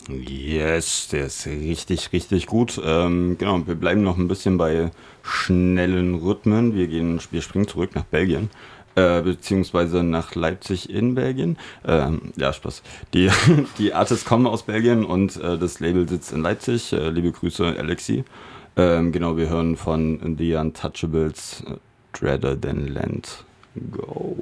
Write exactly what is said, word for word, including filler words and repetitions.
Yes, der ist richtig, richtig gut. Ähm, genau, wir bleiben noch ein bisschen bei schnellen Rhythmen. Wir gehen, wir springen zurück nach Belgien, äh, beziehungsweise nach Leipzig in Belgien. Ähm, ja, Spaß. Die, die Artists kommen aus Belgien und äh, das Label sitzt in Leipzig. Äh, liebe Grüße, Alexi. Ähm, genau, wir hören von The Untouchables, äh, Dreader Than Land. Go.